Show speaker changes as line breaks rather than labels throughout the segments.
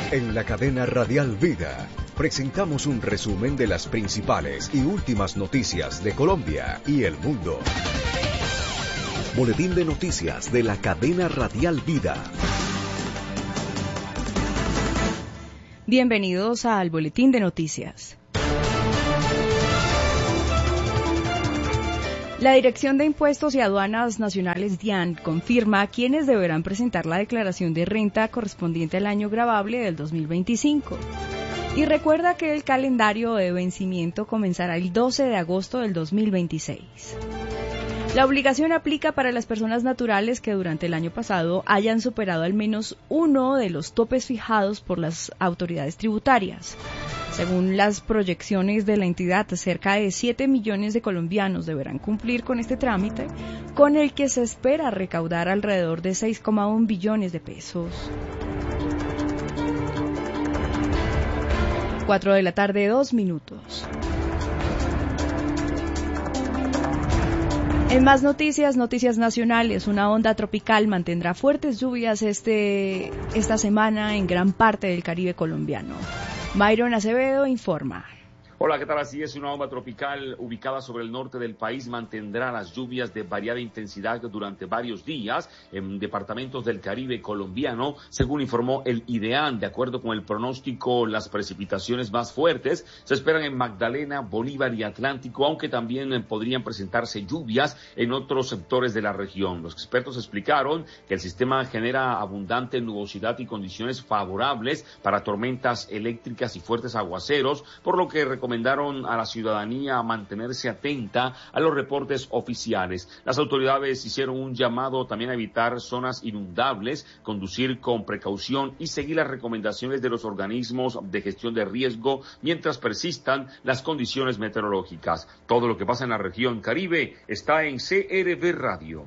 En la cadena Radial Vida presentamos un resumen de las principales y últimas noticias de Colombia y el mundo. Boletín de noticias de la cadena Radial Vida.
Bienvenidos al Boletín de Noticias. La Dirección de Impuestos y Aduanas Nacionales DIAN confirma quiénes deberán presentar la declaración de renta correspondiente al año gravable del 2025. Y recuerda que el calendario de vencimiento comenzará el 12 de agosto del 2026. La obligación aplica para las personas naturales que durante el año pasado hayan superado al menos uno de los topes fijados por las autoridades tributarias. Según las proyecciones de la entidad, cerca de 7 millones de colombianos deberán cumplir con este trámite, con el que se espera recaudar alrededor de 6,1 billones de pesos. 4 de la tarde, 2 minutos. En más noticias nacionales, una onda tropical mantendrá fuertes lluvias esta semana en gran parte del Caribe colombiano. Myron Acevedo informa.
Hola, ¿qué tal? Así es, una onda tropical ubicada sobre el norte del país mantendrá las lluvias de variada intensidad durante varios días en departamentos del Caribe colombiano, según informó el IDEAN. De acuerdo con el pronóstico, las precipitaciones más fuertes se esperan en Magdalena, Bolívar y Atlántico, aunque también podrían presentarse lluvias en otros sectores de la región. Los expertos explicaron que el sistema genera abundante nubosidad y condiciones favorables para tormentas eléctricas y fuertes aguaceros, por lo que recomendaron a la ciudadanía mantenerse atenta a los reportes oficiales. Las autoridades hicieron un llamado también a evitar zonas inundables, conducir con precaución y seguir las recomendaciones de los organismos de gestión de riesgo mientras persistan las condiciones meteorológicas. Todo lo que pasa en la región Caribe está en CRB Radio.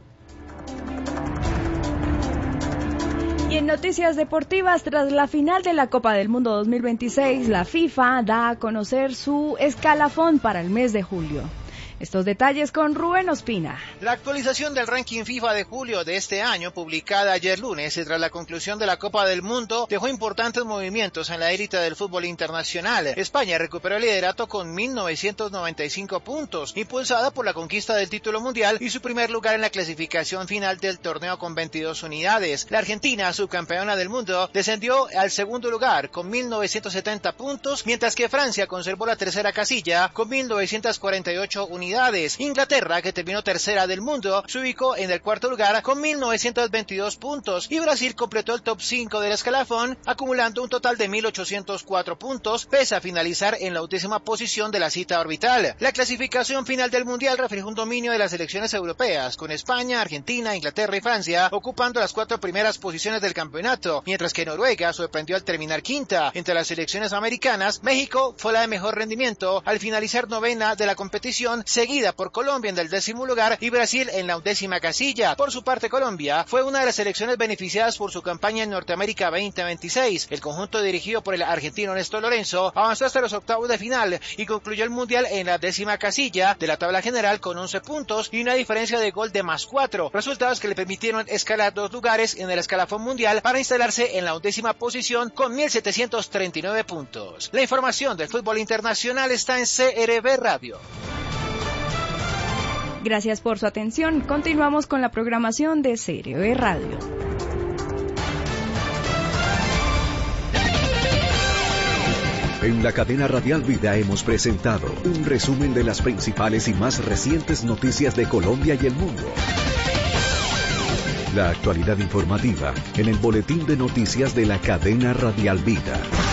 Y en noticias deportivas, tras la final de la Copa del Mundo 2026, la FIFA da a conocer su escalafón para el mes de julio. Estos detalles con Rubén Ospina.
La actualización del ranking FIFA de julio de este año, publicada ayer lunes y tras la conclusión de la Copa del Mundo, dejó importantes movimientos en la élite del fútbol internacional. España recuperó el liderato con 1.995 puntos, impulsada por la conquista del título mundial y su primer lugar en la clasificación final del torneo con 22 unidades. La Argentina, subcampeona del mundo, descendió al segundo lugar con 1.970 puntos, mientras que Francia conservó la tercera casilla con 1.948 unidades. Inglaterra, que terminó tercera del mundo, se ubicó en el cuarto lugar con 1.922 puntos y Brasil completó el top 5 del escalafón, acumulando un total de 1.804 puntos, pese a finalizar en la 10ª posición de la cita orbital. La clasificación final del mundial reflejó un dominio de las selecciones europeas, con España, Argentina, Inglaterra y Francia ocupando las 4 primeras posiciones del campeonato, mientras que Noruega sorprendió al terminar quinta. Entre las selecciones americanas, México fue la de mejor rendimiento al finalizar novena de la competición, seguida por Colombia en el 10º lugar y Brasil en la 11ª casilla. Por su parte, Colombia fue una de las selecciones beneficiadas por su campaña en Norteamérica 2026. El conjunto dirigido por el argentino Néstor Lorenzo avanzó hasta los octavos de final y concluyó el mundial en la 10ª casilla de la tabla general con 11 puntos y una diferencia de gol de +4, resultados que le permitieron escalar 2 lugares en el escalafón mundial para instalarse en la 11ª posición con 1.739 puntos. La información del fútbol internacional está en CRB Radio.
Gracias por su atención. Continuamos con la programación de CRB Radio.
En la cadena Radial Vida hemos presentado un resumen de las principales y más recientes noticias de Colombia y el mundo. La actualidad informativa en el Boletín de Noticias de la cadena Radial Vida.